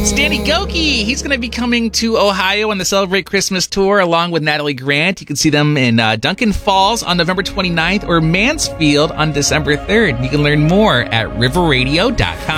It's Danny Gokey. He's going to be coming to Ohio on the Celebrate Christmas tour along with Natalie Grant. You can see them in Duncan Falls on November 29th or Mansfield on December 3rd. You can learn more at riverradio.com.